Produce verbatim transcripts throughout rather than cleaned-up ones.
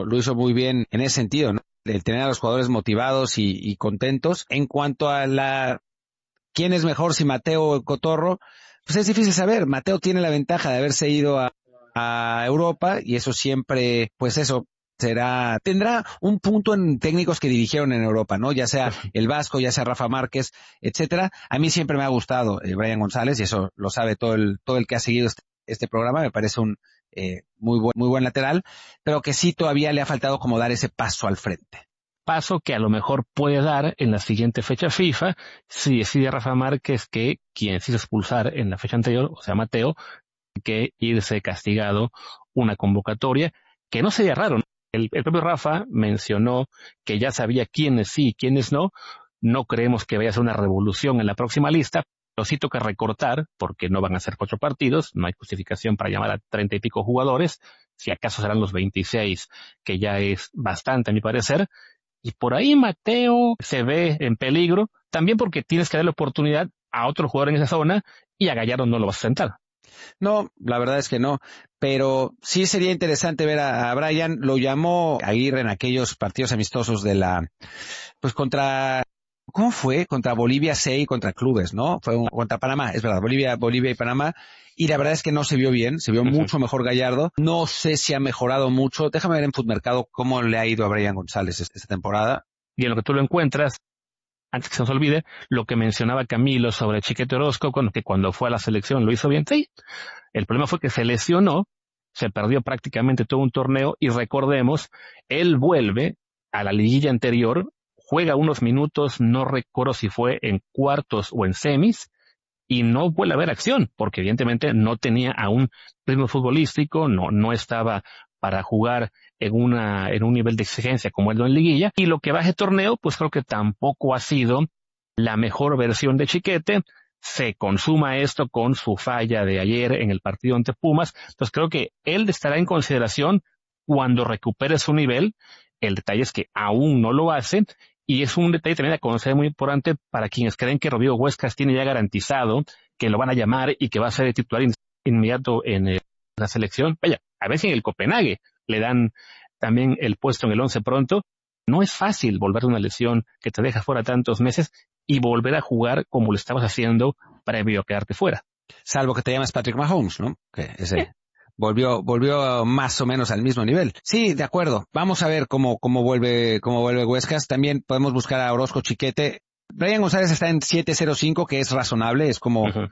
lo hizo muy bien en ese sentido, ¿no? El tener a los jugadores motivados y, y contentos. En cuanto a la quién es mejor, si Mateo o Cotorro, pues es difícil saber. Mateo tiene la ventaja de haberse ido a, a Europa y eso siempre, pues eso, será, tendrá un punto en técnicos que dirigieron en Europa, ¿no? Ya sea el Vasco, ya sea Rafa Márquez, etcétera. A mí siempre me ha gustado eh, Brian González y eso lo sabe todo el, todo el que ha seguido este, este programa. Me parece un eh, muy buen, muy buen lateral, pero que sí todavía le ha faltado como dar ese paso al frente. Paso que a lo mejor puede dar en la siguiente fecha FIFA si decide Rafa Márquez que quien se hizo expulsar en la fecha anterior, o sea Mateo, que irse castigado una convocatoria, que no sería raro, ¿no? El, el propio Rafa mencionó que ya sabía quiénes sí y quiénes no. No creemos que vaya a ser una revolución en la próxima lista, pero sí toca recortar, porque no van a ser cuatro partidos, no hay justificación para llamar a treinta y pico jugadores, si acaso serán los veintiséis, que ya es bastante a mi parecer. Y por ahí Mateo se ve en peligro, también porque tienes que darle oportunidad a otro jugador en esa zona y a Gallardo no lo vas a sentar. No, la verdad es que no, pero sí sería interesante ver a, a Brian. Lo llamó Aguirre en aquellos partidos amistosos de la, pues contra, ¿cómo fue? Contra Bolivia C y contra clubes, ¿no? Fue un, contra Panamá, es verdad, Bolivia, Bolivia y Panamá. Y la verdad es que no se vio bien, se vio uh-huh. mucho mejor Gallardo. No sé si ha mejorado mucho. Déjame ver en Footmercado cómo le ha ido a Brian González esta temporada. Y en lo que tú lo encuentras, antes que se nos olvide, lo que mencionaba Camilo sobre Chiquete Orozco, con que cuando fue a la selección lo hizo bien. Sí, el problema fue que se lesionó, se perdió prácticamente todo un torneo y recordemos, él vuelve a la liguilla anterior, juega unos minutos, no recuerdo si fue en cuartos o en semis, y no vuelve a ver acción, porque evidentemente no tenía aún ritmo futbolístico, no, no estaba para jugar en una, en un nivel de exigencia como el de en liguilla, y lo que va a ese torneo, pues creo que tampoco ha sido la mejor versión de Chiquete. Se consuma esto con su falla de ayer en el partido ante Pumas, entonces creo que él estará en consideración cuando recupere su nivel. El detalle es que aún no lo hace, y es un detalle también a conocer muy importante para quienes creen que Rodrigo Huescas tiene ya garantizado que lo van a llamar y que va a ser el titular in- inmediato en eh, la selección. Vaya, a ver si en el Copenhague le dan también el puesto en el once pronto. No es fácil volver de una lesión que te deja fuera tantos meses y volver a jugar como lo estabas haciendo previo a quedarte fuera. Salvo que te llamas Patrick Mahomes, ¿no? Que ese ¿Eh? volvió volvió más o menos al mismo nivel. Sí, de acuerdo. Vamos a ver cómo cómo vuelve cómo vuelve Huescas. También podemos buscar a Orozco Chiquete. Brian González está en siete cero cinco, que es razonable, es como uh-huh.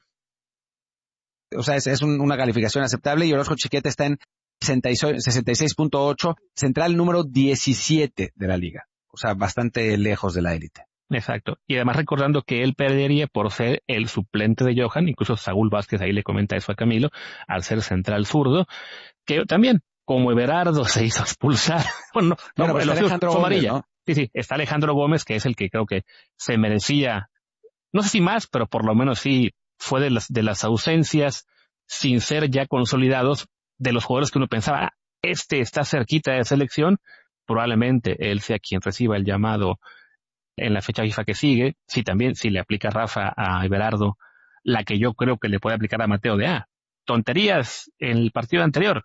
o sea, es, es un, una calificación aceptable, y Orozco Chiquete está en sesenta y seis punto ocho, central número diecisiete de la liga. O sea, bastante lejos de la élite. Exacto. Y además recordando que él perdería por ser el suplente de Johan, incluso Saúl Vázquez ahí le comenta eso a Camilo, al ser central zurdo, que también, como Everardo se hizo expulsar, bueno, no, bueno, no, está Alejandro Gómez, amarilla. ¿No? Sí, sí, está Alejandro Gómez, que es el que creo que se merecía, no sé si más, pero por lo menos sí fue de las, de las ausencias sin ser ya consolidados de los jugadores que uno pensaba, ah, este está cerquita de selección, probablemente él sea quien reciba el llamado en la fecha FIFA que sigue. Sí, también, si le aplica Rafa a Everardo la que yo creo que le puede aplicar a Mateo de ah, tonterías en el partido anterior,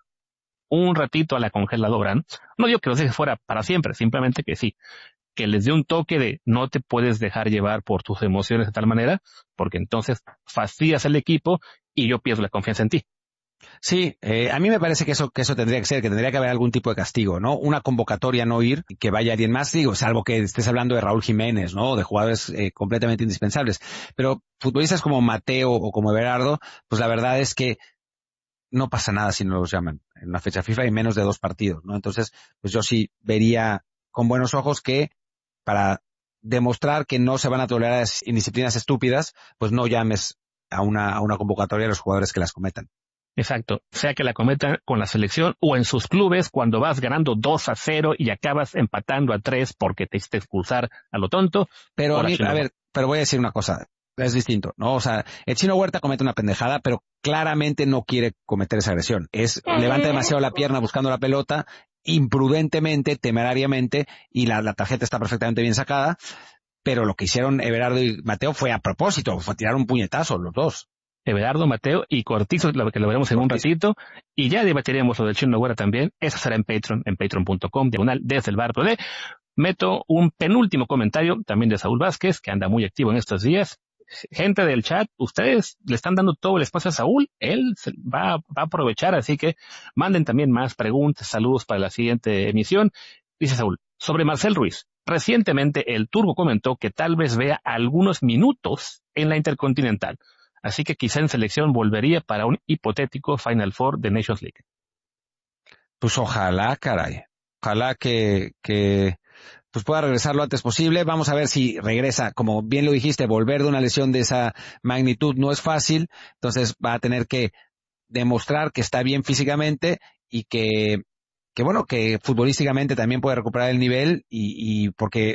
un ratito a la congeladora, ¿no? No digo que los deje fuera para siempre, simplemente que sí, que les dé un toque de no te puedes dejar llevar por tus emociones de tal manera, porque entonces fastidias el equipo y yo pierdo la confianza en ti. Sí, eh, a mí me parece que eso que eso tendría que ser, que tendría que haber algún tipo de castigo, ¿no? Una convocatoria no ir, que vaya alguien más, digo, salvo que estés hablando de Raúl Jiménez, ¿no? De jugadores eh, completamente indispensables. Pero futbolistas como Mateo o como Everardo, pues la verdad es que no pasa nada si no los llaman en una fecha FIFA y menos de dos partidos, ¿no? Entonces, pues yo sí vería con buenos ojos que para demostrar que no se van a tolerar indisciplinas estúpidas, pues no llames a una, a una convocatoria a los jugadores que las cometan. Exacto, sea que la cometan con la selección o en sus clubes cuando vas ganando dos a cero y acabas empatando a tres porque te hiciste expulsar a lo tonto. Pero a mí, a ver, pero voy a decir una cosa, es distinto, ¿no? O sea, el Chino Huerta comete una pendejada, pero claramente no quiere cometer esa agresión. Es, levanta demasiado la pierna buscando la pelota, imprudentemente, temerariamente, y la, la tarjeta está perfectamente bien sacada, pero lo que hicieron Everardo y Mateo fue a propósito, fue a tirar un puñetazo los dos. Everardo, Mateo y Cortizo, lo que lo veremos en un ratito, y ya debatiremos lo del Chino Güera también. Eso será en Patreon, en patreon punto com, diagonal desde el bar Pro D. Meto un penúltimo comentario también de Saúl Vázquez, que anda muy activo en estos días. Gente del chat, ustedes le están dando todo el espacio a Saúl, él va, va a aprovechar, así que manden también más preguntas, saludos para la siguiente emisión. Dice Saúl, sobre Marcel Ruiz, recientemente el Turbo comentó que tal vez vea algunos minutos en la Intercontinental, así que quizá en selección volvería para un hipotético Final Four de Nations League. Pues ojalá, caray, ojalá que, que pues pueda regresar lo antes posible. Vamos a ver si regresa, como bien lo dijiste, volver de una lesión de esa magnitud no es fácil, entonces va a tener que demostrar que está bien físicamente y que, que bueno, que futbolísticamente también puede recuperar el nivel y, y porque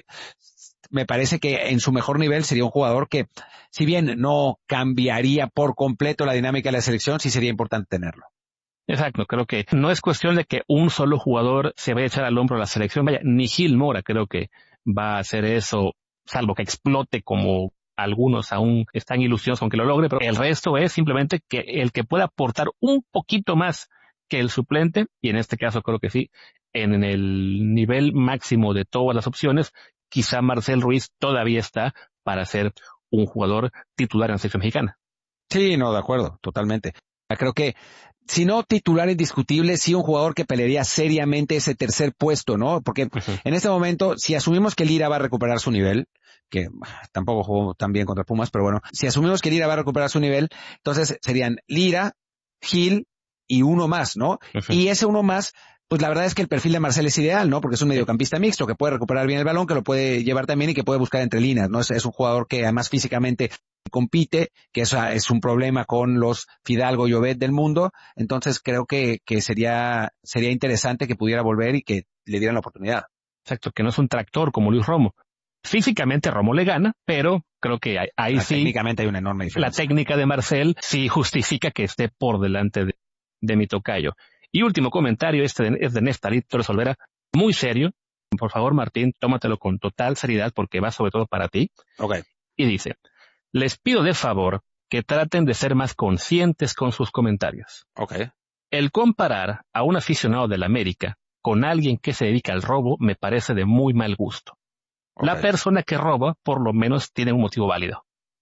me parece que en su mejor nivel sería un jugador que, si bien no cambiaría por completo la dinámica de la selección, sí sería importante tenerlo. Exacto, creo que no es cuestión de que un solo jugador se vaya a echar al hombro a la selección. Vaya, ni Gil Mora creo que va a hacer eso, salvo que explote como algunos aún están ilusionados con que lo logre, pero el resto es simplemente que el que pueda aportar un poquito más que el suplente, y en este caso creo que sí, en el nivel máximo de todas las opciones, quizá Marcel Ruiz todavía está para ser un jugador titular en la selección mexicana. Sí, no, de acuerdo, totalmente. Creo que si no titular indiscutible, sí un jugador que pelearía seriamente ese tercer puesto, ¿no? Porque uh-huh. en este momento, si asumimos que Lira va a recuperar su nivel, que tampoco jugó tan bien contra Pumas, pero bueno, si asumimos que Lira va a recuperar su nivel, entonces serían Lira, Gil y uno más, ¿no? Uh-huh. Y ese uno más, pues la verdad es que el perfil de Marcel es ideal, ¿no? Porque es un mediocampista mixto que puede recuperar bien el balón, que lo puede llevar también y que puede buscar entre líneas, ¿no? Es, es un jugador que además físicamente compite, que eso es un problema con los Fidalgo y Obed del mundo, entonces creo que, que sería, sería interesante que pudiera volver y que le dieran la oportunidad. Exacto, que no es un tractor como Luis Romo. Físicamente Romo le gana, pero creo que ahí, ahí sí... Técnicamente hay una enorme diferencia. La técnica de Marcel sí justifica que esté por delante de, de mi tocayo. Y último comentario, este de, es de Nestarit Torres Olvera, muy serio. Por favor, Martín, tómatelo con total seriedad porque va sobre todo para ti. Okay. Y dice... Les pido de favor que traten de ser más conscientes con sus comentarios. Okay. El comparar a un aficionado del América con alguien que se dedica al robo me parece de muy mal gusto. Okay. La persona que roba por lo menos tiene un motivo válido.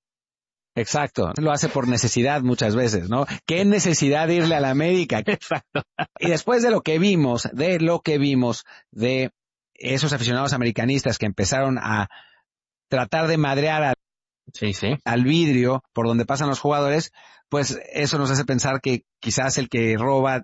Exacto. Lo hace por necesidad muchas veces, ¿no? ¿Qué necesidad de irle a la América? Exacto. Y después de lo que vimos, de lo que vimos de esos aficionados americanistas que empezaron a tratar de madrear a Sí, sí. al vidrio por donde pasan los jugadores, pues eso nos hace pensar que quizás el que roba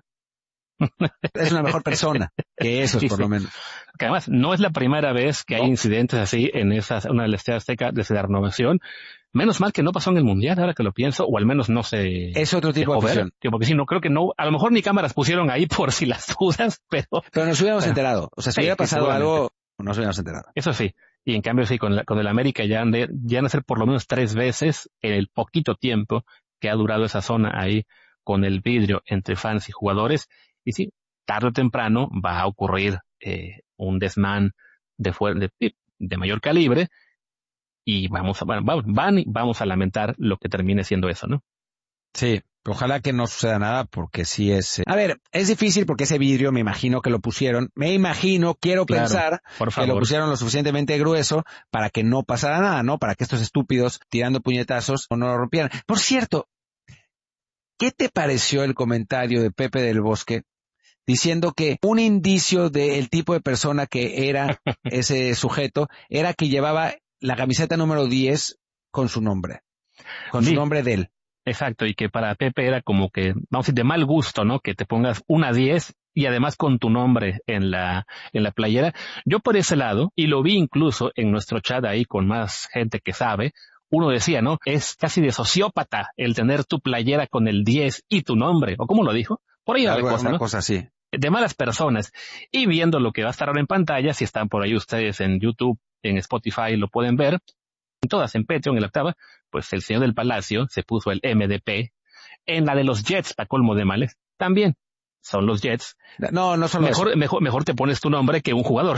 es una mejor persona que esos, sí, por sí. lo menos. Que además no es la primera vez que no. hay incidentes así en esa, una del Estadio Azteca desde la renovación. Menos mal que no pasó en el Mundial, ahora que lo pienso, o al menos no se... Es otro tipo de afición. Porque sí, no creo que no, a lo mejor ni cámaras pusieron ahí por si las dudas, pero... Pero nos hubiéramos pero, enterado. O sea, si sí, hubiera pasado algo, nos hubiéramos enterado. Eso sí. Y en cambio sí, con, la, con el América ya han, de, ya han de ser por lo menos tres veces en el poquito tiempo que ha durado esa zona ahí con el vidrio entre fans y jugadores. Y sí, tarde o temprano va a ocurrir eh, un desmán de, de, de mayor calibre y vamos a, van, van, vamos a lamentar lo que termine siendo eso, ¿no? Sí. Ojalá que no suceda nada porque sí es... A ver, es difícil porque ese vidrio me imagino que lo pusieron, me imagino, quiero claro, pensar que lo pusieron lo suficientemente grueso para que no pasara nada, ¿no? Para que estos estúpidos tirando puñetazos no lo rompieran. Por cierto, ¿qué te pareció el comentario de Pepe del Bosque diciendo que un indicio del tipo de persona que era ese sujeto era que llevaba la camiseta número diez con su nombre, con sí. su nombre de él? Exacto, y que para Pepe era como que, vamos a decir, de mal gusto, ¿no? Que te pongas una diez y además con tu nombre en la, en la playera. Yo por ese lado, y lo vi incluso en nuestro chat ahí con más gente que sabe, uno decía, ¿no? Es casi de sociópata el tener tu playera con el diez y tu nombre, ¿o cómo lo dijo? Por ahí algo, la cosa, una ¿no? cosa así. De malas personas. Y viendo lo que va a estar ahora en pantalla, si están por ahí ustedes en YouTube, en Spotify, lo pueden ver, en todas, en Patreon, en la octava, pues el señor del Palacio se puso el M D P. En la de los Jets, para colmo de males, también son los Jets. No, no son mejor, los... mejor, mejor te pones tu nombre que un jugador.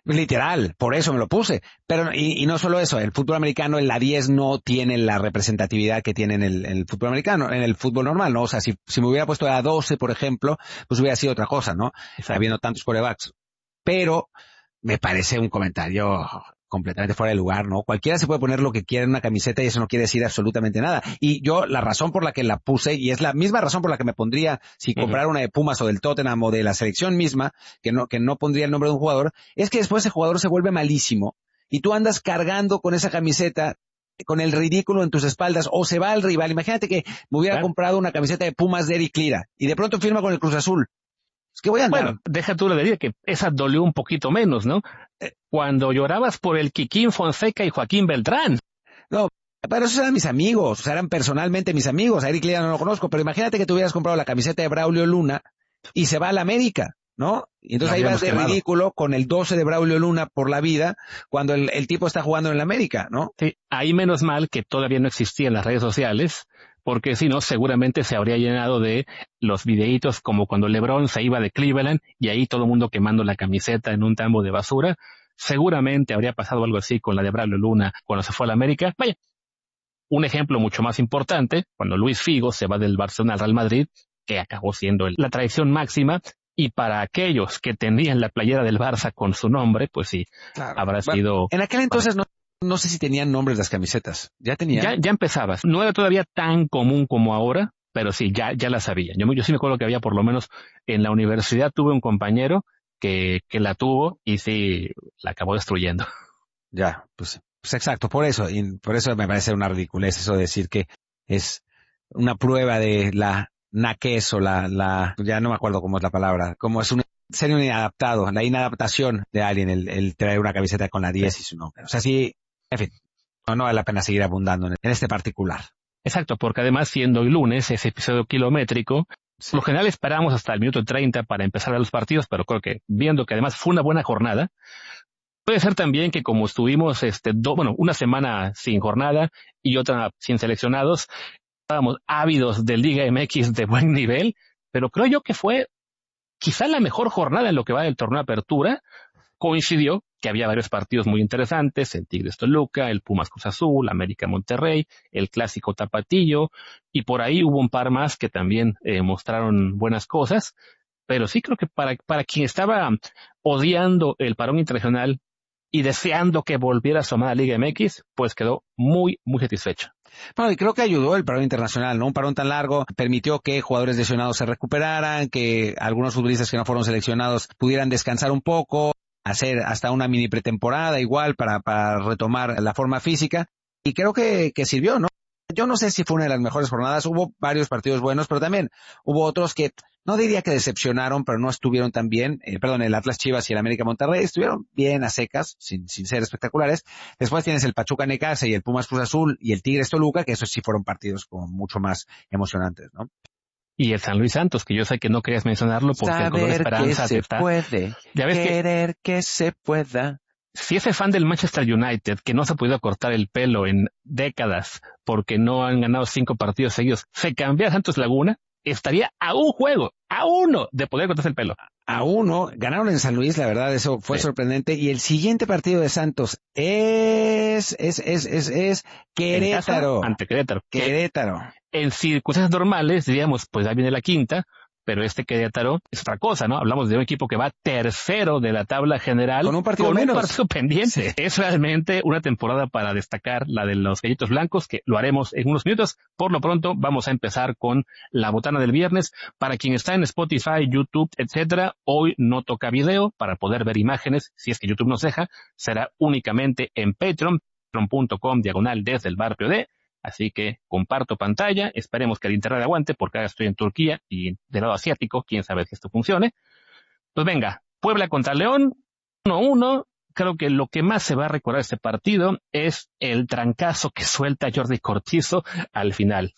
Literal, por eso me lo puse. Pero, y, y no solo eso, el fútbol americano, en la diez no tiene la representatividad que tiene en el, en el fútbol americano, en el fútbol normal, ¿no? O sea, si, si me hubiera puesto a doce, por ejemplo, pues hubiera sido otra cosa, ¿no? Exacto. Habiendo tantos quarterbacks. Pero me parece un comentario completamente fuera de lugar, ¿no? Cualquiera se puede poner lo que quiera en una camiseta y eso no quiere decir absolutamente nada. Y yo, la razón por la que la puse, y es la misma razón por la que me pondría si Uh-huh. comprara una de Pumas o del Tottenham o de la selección misma, que no, que no pondría el nombre de un jugador, es que después ese jugador se vuelve malísimo y tú andas cargando con esa camiseta, con el ridículo en tus espaldas, o se va al rival. Imagínate que me hubiera Claro. comprado una camiseta de Pumas de Eric Lira y de pronto firma con el Cruz Azul. Es que voy a andar. Bueno, deja tú la de que esa dolió un poquito menos, ¿no? Cuando llorabas por el Kikín Fonseca y Joaquín Beltrán. No, pero esos eran mis amigos, o sea, eran personalmente mis amigos. A Eric Lira no lo conozco, pero imagínate que tú hubieras comprado la camiseta de Braulio Luna y se va a la América, ¿no? Y entonces Lo ahí vas habíamos de quemado. ridículo con el doce de Braulio Luna por la vida cuando el, el tipo está jugando en la América, ¿no? Sí, ahí menos mal que todavía no existían las redes sociales, porque si no, seguramente se habría llenado de los videitos como cuando LeBron se iba de Cleveland y ahí todo el mundo quemando la camiseta en un tambo de basura. Seguramente habría pasado algo así con la de Braulio Luna cuando se fue a la América. Vaya, un ejemplo mucho más importante, cuando Luis Figo se va del Barcelona al Real Madrid, que acabó siendo el, la traición máxima, y para aquellos que tenían la playera del Barça con su nombre, pues sí, Claro. habrá Bueno, sido... en aquel entonces no, no sé si tenían nombres las camisetas. Ya tenían. Ya, ya empezabas. No era todavía tan común como ahora, pero sí, ya, ya la sabía. Yo, yo sí me acuerdo que había, por lo menos en la universidad, tuve un compañero que, que la tuvo y sí, la acabó destruyendo. Ya, pues, pues exacto, por eso, y por eso me parece una ridiculez eso de decir que es una prueba de la naquez o la, la, ya no me acuerdo cómo es la palabra, como es un ser un inadaptado, la inadaptación de alguien, el, el traer una camiseta con la diez Sí. y su nombre. O sea, sí, en fin, no, no vale la pena seguir abundando en, en este particular. Exacto, porque además siendo hoy lunes, ese episodio kilométrico, Sí. por lo general esperamos hasta el minuto treinta para empezar a los partidos, pero creo que viendo que además fue una buena jornada, puede ser también que como estuvimos, este, do, bueno, una semana sin jornada y otra sin seleccionados, estábamos ávidos de Liga M X de buen nivel, pero creo yo que fue quizá la mejor jornada en lo que va del torneo de apertura. Coincidió que había varios partidos muy interesantes, el Tigres Toluca, el Pumas Cruz Azul, América Monterrey, el clásico Tapatillo, y por ahí hubo un par más que también eh, mostraron buenas cosas, pero sí creo que para, para quien estaba odiando el parón internacional y deseando que volviera a asomar a Liga M X, pues quedó muy, muy satisfecho. Bueno, y creo que ayudó el parón internacional, ¿no? Un parón tan largo permitió que jugadores lesionados se recuperaran, que algunos futbolistas que no fueron seleccionados pudieran descansar un poco, hacer hasta una mini pretemporada igual para, para retomar la forma física. Y creo que, que sirvió, ¿no? Yo no sé si fue una de las mejores jornadas, hubo varios partidos buenos, pero también hubo otros que no diría que decepcionaron, pero no estuvieron tan bien. Eh, perdón, el Atlas Chivas y el América Monterrey estuvieron bien a secas, sin, sin ser espectaculares. Después tienes el Pachuca Necaxa y el Pumas Cruz Azul y el Tigres Toluca, que esos sí fueron partidos como mucho más emocionantes, ¿no? Y el San Luis Santos, que yo sé que no querías mencionarlo porque el color de esperanza te está... puede, ya ves querer que... que se pueda. Si ese fan del Manchester United, que no se ha podido cortar el pelo en décadas porque no han ganado cinco partidos seguidos, se cambia a Santos Laguna, estaría a un juego, a uno, de poder cortarse el pelo. A uno, ganaron en San Luis, la verdad, eso fue sí. sorprendente. Y el siguiente partido de Santos es, es, es, es, es Querétaro. Ante Querétaro. Querétaro. En circunstancias normales, diríamos, pues ahí viene la quinta, pero este Querétaro es otra cosa, ¿no? Hablamos de un equipo que va tercero de la tabla general. Con un partido con menos. un partido pendiente. Sí. Es realmente una temporada para destacar la de los Gallitos Blancos, que lo haremos en unos minutos. Por lo pronto, vamos a empezar con la botana del viernes. Para quien está en Spotify, YouTube, etcétera, hoy no toca video para poder ver imágenes, si es que YouTube nos deja. Será únicamente en Patreon, patreon.com diagonal desde el bar P O D. Así que comparto pantalla, esperemos que el internet aguante, porque ahora estoy en Turquía y del lado asiático, quién sabe que esto funcione. Pues venga, Puebla contra León, uno uno. Creo que lo que más se va a recordar de este partido es el trancazo que suelta Jordi Cortizo al final.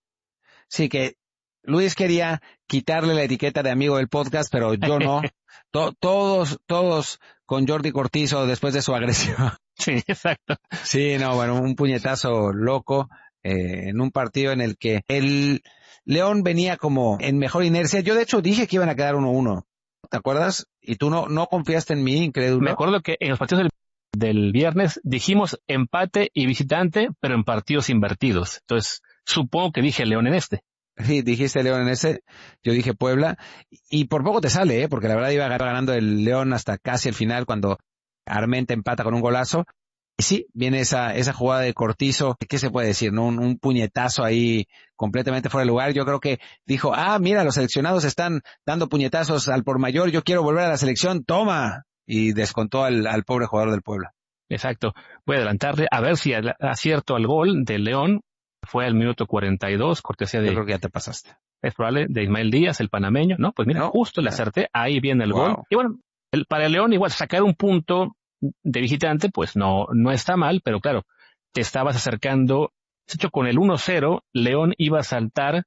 Sí, que Luis quería quitarle la etiqueta de amigo del podcast, pero yo no. to- todos, todos con Jordi Cortizo después de su agresión. Sí, exacto. Sí, no, bueno, un puñetazo loco eh, en un partido en el que el León venía como en mejor inercia. Yo de hecho dije que iban a quedar uno uno, ¿te acuerdas? y tú no, no confiaste en mí, incrédulo. Me acuerdo que en los partidos del, del viernes dijimos empate y visitante, pero en partidos invertidos. Entonces, supongo que dije León en este. Sí, dijiste León en ese, yo dije Puebla, y por poco te sale, ¿eh? Porque la verdad iba ganando el León hasta casi el final cuando Armenta empata con un golazo. Y sí, viene esa esa jugada de Cortizo, ¿qué se puede decir? ¿No? Un, un puñetazo ahí completamente fuera de lugar. Yo creo que dijo, ah, mira, los seleccionados están dando puñetazos al por mayor, yo quiero volver a la selección, toma. Y descontó al, al pobre jugador del Puebla. Exacto. Voy a adelantarle a ver si acierto al gol del León. Fue al minuto cuarenta y dos, cortesía de... Yo creo que ya te pasaste. Es probable, de Ismael Díaz, el panameño, ¿no? Pues mira, no, justo le acerté, ahí viene el wow. gol. Y bueno, el, para el León igual sacar un punto de visitante, pues no, no está mal, pero claro, te estabas acercando. De hecho, con el uno cero, León iba a saltar,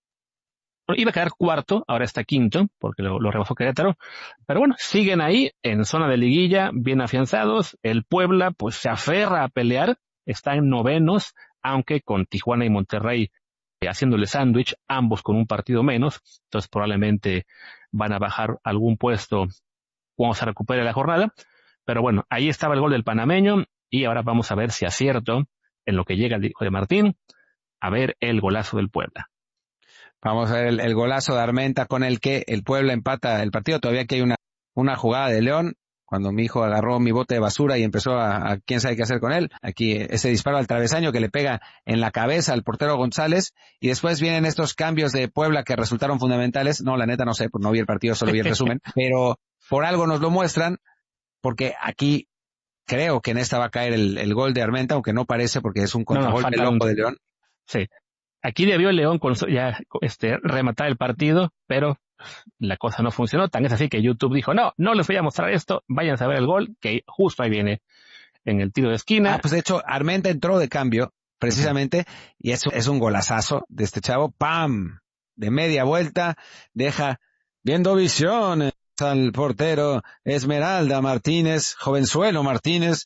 iba a quedar cuarto, ahora está quinto, porque lo, lo rebasó Querétaro. Pero bueno, siguen ahí, en zona de liguilla, bien afianzados. El Puebla, pues se aferra a pelear, está en novenos, aunque con Tijuana y Monterrey eh, haciéndole sándwich, ambos con un partido menos, entonces probablemente van a bajar algún puesto cuando se recupere la jornada. Pero bueno, ahí estaba el gol del panameño, y ahora vamos a ver si acierto en lo que llega el hijo de Martín, a ver el golazo del Puebla. Vamos a ver el, el golazo de Armenta con el que el Puebla empata el partido. Todavía que hay una, una jugada de León, cuando mi hijo agarró mi bote de basura y empezó a, a quién sabe qué hacer con él. Aquí ese disparo al travesaño que le pega en la cabeza al portero González, y después vienen estos cambios de Puebla que resultaron fundamentales. No, la neta no sé, pues no vi el partido, solo vi el resumen, pero por algo nos lo muestran, porque aquí creo que en esta va a caer el, el gol de Armenta, aunque no parece porque es un contragolpe no, no, loco de León. Sí. Aquí debió el León con, ya este, rematar el partido, pero la cosa no funcionó. Tan es así que YouTube dijo, no, no les voy a mostrar esto, váyanse a ver el gol, que justo ahí viene en el tiro de esquina. Ah, pues de hecho, Armenta entró de cambio, precisamente, uh-huh. y eso es un golazazo de este chavo. ¡Pam! De media vuelta, deja viendo visión al portero Esmeralda Martínez, jovenzuelo Martínez,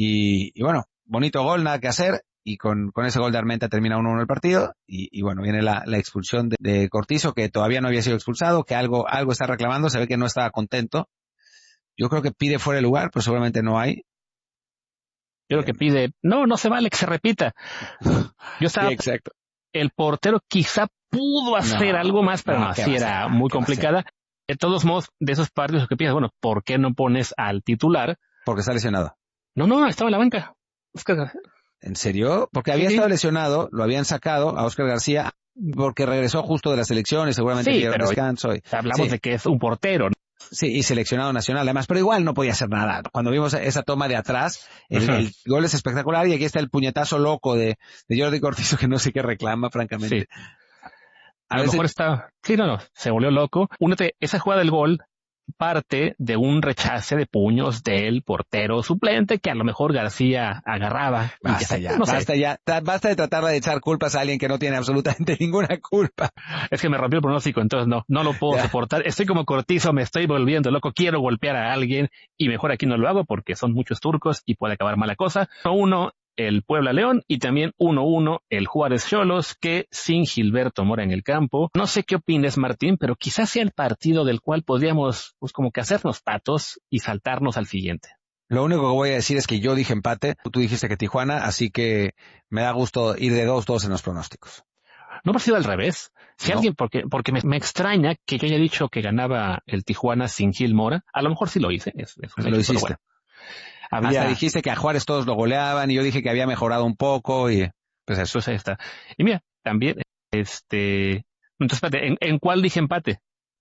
y, y bueno, bonito gol, nada que hacer. Y con, con ese gol de Armenta termina uno uno el partido, y, y bueno, viene la, la expulsión de, de Cortizo, que todavía no había sido expulsado, que algo, algo está reclamando, se ve que no estaba contento. Yo creo que pide fuera de lugar, pero seguramente no hay. Yo creo que pide, no, no se vale que se repita. Yo estaba, sí, exacto. El portero quizá pudo hacer no, algo más, pero no, no así era muy complicada. De todos modos, de esos partidos que piensas, bueno, ¿por qué no pones al titular? Porque está lesionado. No, no, estaba en la banca. Oscar. ¿En serio? Porque había sí. estado lesionado, lo habían sacado a Óscar García, porque regresó justo de las elecciones, seguramente sí, dieron descanso. Y, hablamos sí. de que es un portero, ¿no? Sí, y seleccionado nacional además, pero igual no podía hacer nada. Cuando vimos esa toma de atrás, el, uh-huh. el gol es espectacular, y aquí está el puñetazo loco de, de Jordi Cortizo, que no sé qué reclama, francamente. Sí. A, a lo mejor está, sí, no, no, se volvió loco. Únete, esa jugada del gol parte de un rechace de puños del portero suplente que a lo mejor García agarraba. Basta que, ya, no basta sé. ya, basta de tratar de echar culpas a alguien que no tiene absolutamente ninguna culpa. Es que me rompió el pronóstico, entonces no, no lo puedo ya. soportar. Estoy como Cortizo, me estoy volviendo loco, quiero golpear a alguien, y mejor aquí no lo hago porque son muchos turcos y puede acabar mala cosa. Uno, el Puebla León, y también uno uno el Juárez Xolos, que sin Gilberto Mora en el campo. No sé qué opines, Martín, pero quizás sea el partido del cual podríamos, pues como que hacernos patos y saltarnos al siguiente. Lo único que voy a decir es que yo dije empate, tú dijiste que Tijuana, así que me da gusto ir de dos dos en los pronósticos. ¿No ha sido al revés? Si no. alguien, porque, porque me, me extraña que yo haya dicho que ganaba el Tijuana sin Gil Mora, a lo mejor sí lo hice. Es, es un lo hecho, hiciste. Bueno. Había... Hasta dijiste que a Juárez todos lo goleaban, y yo dije que había mejorado un poco, y pues eso. Pues ahí está. Y mira, también, este, entonces espérate, ¿en, en cuál dije empate?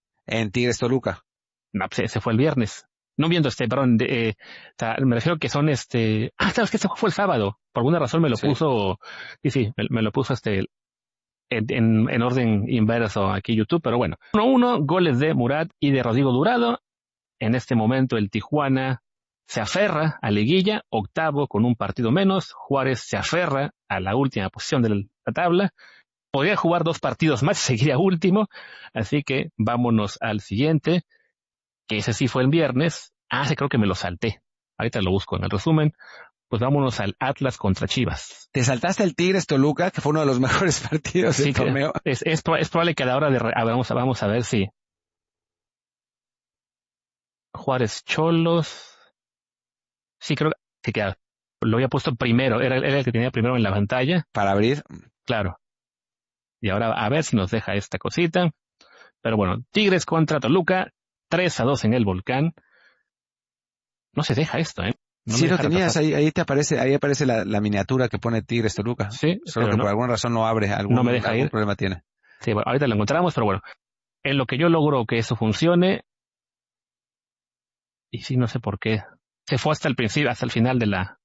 En Tigres Toluca. No, pues ese fue el viernes. No viendo este, perdón, de, eh, o sea, me refiero que son este, ah, sabes que este fue el sábado. Por alguna razón me lo sí. puso, sí, sí, me, me lo puso este, en, en, en orden inverso aquí YouTube, pero bueno. uno uno, goles de Murat y de Rodrigo Durado. En este momento el Tijuana se aferra a liguilla, octavo con un partido menos. Juárez se aferra a la última posición de la tabla. Podría jugar dos partidos más, seguiría último. Así que vámonos al siguiente, que ese sí fue el viernes. Ah, ese creo que me lo salté. Ahorita lo busco en el resumen. Pues vámonos al Atlas contra Chivas. ¿Te saltaste el Tigres Toluca, que fue uno de los mejores partidos sí, del torneo? Es, es, es probable que a la hora de... Re... Vamos, a, vamos a ver si... Juárez Cholos. Sí, creo que, que lo había puesto primero, era, era el que tenía primero en la pantalla. Para abrir. Claro. Y ahora a ver si nos deja esta cosita. Pero bueno, Tigres contra Toluca, tres a dos en el Volcán. No se deja esto, ¿eh? No sí lo tenías, ahí, ahí te aparece, ahí aparece la, la miniatura que pone Tigres Toluca. Sí, solo que no, por alguna razón no abre, algún, no me deja algún ir. problema tiene. Sí, bueno, ahorita lo encontramos, pero bueno, en lo que yo logro que eso funcione, y sí, no sé por qué, se fue hasta el principio, hasta el final de la,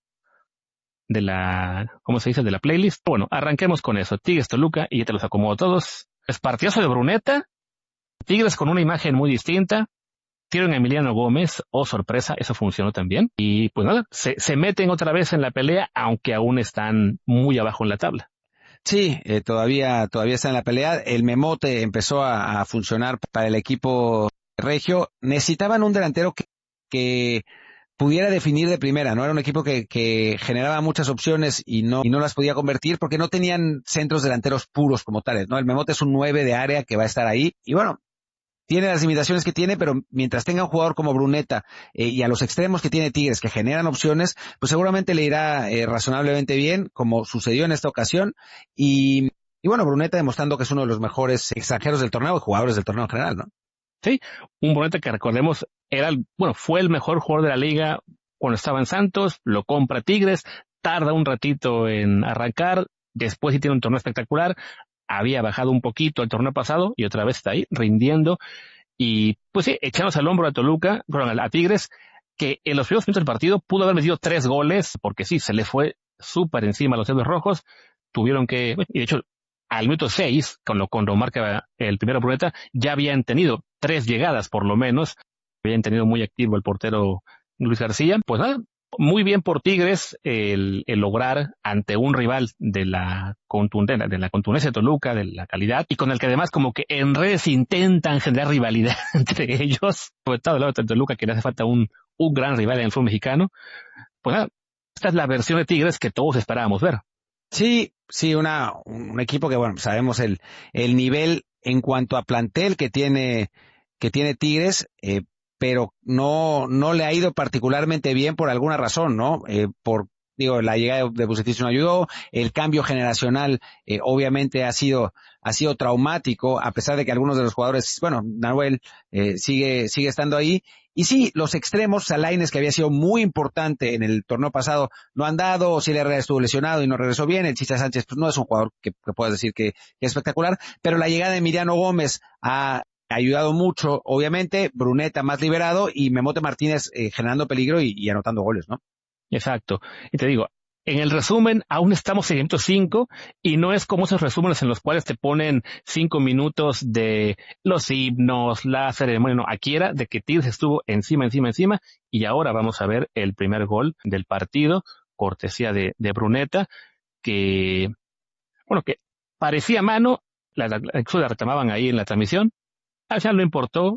de la, ¿cómo se dice? De la playlist. Bueno, arranquemos con eso, Tigres Toluca, y ya te los acomodo todos. Es partidazo de Bruneta, Tigres con una imagen muy distinta, tiro en Emiliano Gómez, oh sorpresa, eso funcionó también, y pues nada, se, se meten otra vez en la pelea, aunque aún están muy abajo en la tabla. Sí, eh, todavía, todavía está en la pelea. El memote empezó a, a funcionar para el equipo regio. Necesitaban un delantero que, que pudiera definir de primera, ¿no? Era un equipo que, que generaba muchas opciones y no, y no las podía convertir porque no tenían centros delanteros puros como tales, ¿no? El memote es un nueve de área que va a estar ahí y bueno, tiene las limitaciones que tiene, pero mientras tenga un jugador como Bruneta eh, y a los extremos que tiene Tigres que generan opciones, pues seguramente le irá eh, razonablemente bien, como sucedió en esta ocasión. Y, y bueno, Bruneta demostrando que es uno de los mejores extranjeros del torneo y jugadores del torneo en general, ¿no? Sí, un Bruneta que recordemos era, el, bueno, fue el mejor jugador de la liga cuando estaba en Santos, lo compra Tigres, tarda un ratito en arrancar, después sí tiene un torneo espectacular. Había bajado un poquito el torneo pasado y otra vez está ahí rindiendo y pues sí, echándose al hombro a Toluca, bueno, a Tigres, que en los primeros minutos del partido pudo haber metido tres goles porque sí, se le fue súper encima a los Diablos Rojos, tuvieron que, y de hecho al minuto seis, con lo, cuando marca el primero Bruneta, ya habían tenido tres llegadas por lo menos, habían tenido muy activo el portero Luis García, pues nada, muy bien por Tigres el, el lograr ante un rival de la contundencia, de la contundencia de Toluca, de la calidad, y con el que además como que en redes intentan generar rivalidad entre ellos, sobre todo del lado de Toluca, que le hace falta un, un gran rival en el fútbol mexicano. Pues nada, esta es la versión de Tigres que todos esperábamos ver. Sí, sí, una, un equipo que bueno, sabemos el, el nivel en cuanto a plantel que tiene, que tiene Tigres, eh, pero no, no le ha ido particularmente bien por alguna razón, ¿no? Eh, por, digo, la llegada de Bucetich no ayudó, el cambio generacional, eh, obviamente ha sido, ha sido traumático, a pesar de que algunos de los jugadores, bueno, Nahuel, eh, sigue, sigue estando ahí. Y sí, los extremos, Salaines, que había sido muy importante en el torneo pasado, no han dado, o si Herrera estuvo lesionado y no regresó bien, el Chicha Sánchez, pues no es un jugador que, que puedas decir que, que es espectacular, pero la llegada de Emiliano Gómez a ha ayudado mucho, obviamente, Bruneta más liberado y Memote Martínez eh, generando peligro y, y anotando goles, ¿no? Exacto. Y te digo, en el resumen aún estamos en minuto cinco y no es como esos resúmenes en los cuales te ponen cinco minutos de los himnos, la ceremonia, no, aquí era de que Tigres estuvo encima, encima, encima y ahora vamos a ver el primer gol del partido, cortesía de, de Bruneta, que, bueno, que parecía mano, la, la, la, la reclamaban ahí en la transmisión. Al final no importó,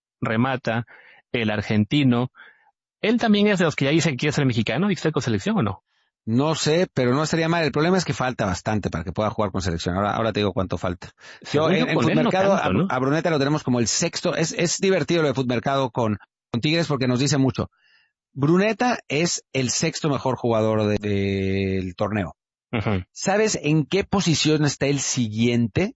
remata el argentino. ¿Él también es de los que ya dice que quiere ser mexicano y que está con selección o no? No sé, pero no estaría mal. El problema es que falta bastante para que pueda jugar con selección. Ahora, ahora te digo cuánto falta. Yo, en, en Futmercado, no ¿no? a, a Bruneta lo tenemos como el sexto. Es, es divertido lo de Futmercado con, con Tigres porque nos dice mucho. Bruneta es el sexto mejor jugador de, de, del torneo. Uh-huh. ¿Sabes en qué posición está el siguiente?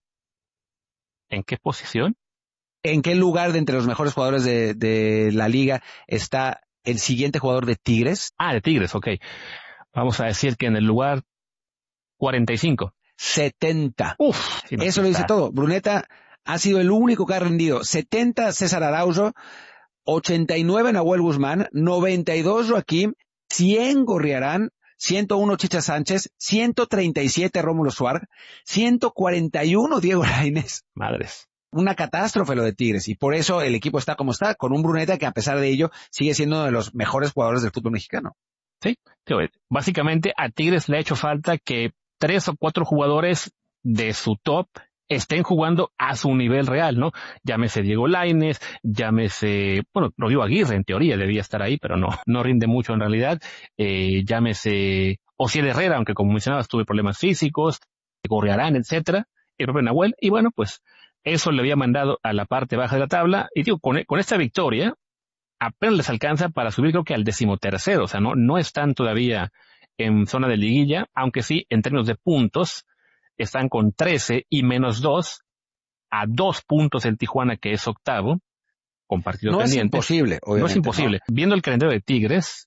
¿En qué posición? ¿En qué lugar de entre los mejores jugadores de, de la liga está el siguiente jugador de Tigres? Ah, de Tigres, ok. Vamos a decir que en el lugar cuarenta y cinco. setenta. Uf, sí, eso lo dice todo. Bruneta ha sido el único que ha rendido. setenta César Araujo, ochenta y nueve Nahuel Guzmán, noventa y dos Joaquín, cien Gorriarán, ciento uno Chicha Sánchez, ciento treinta y siete Rómulo Suárez, ciento cuarenta y uno Diego Lainez. Madres. Una catástrofe lo de Tigres y por eso el equipo está como está, con un Bruneta que a pesar de ello sigue siendo uno de los mejores jugadores del fútbol mexicano. Sí, básicamente a Tigres le ha hecho falta que tres o cuatro jugadores de su top estén jugando a su nivel real, ¿no? Llámese Diego Lainez, llámese, bueno, Rodrigo Aguirre en teoría debía estar ahí, pero no, no rinde mucho en realidad, eh, llámese Osiel Herrera, aunque como mencionabas tuve problemas físicos, Gorriarán, etcétera, el propio Nahuel, y bueno, pues eso le había mandado a la parte baja de la tabla, y digo, con, con esta victoria, apenas les alcanza para subir creo que al decimotercero, o sea, no, no están todavía en zona de liguilla, aunque sí, en términos de puntos, están con trece y menos dos, a dos puntos en Tijuana, que es octavo, con partido no pendiente. Es imposible, obviamente, no es imposible. ¿no? Viendo el calendario de Tigres,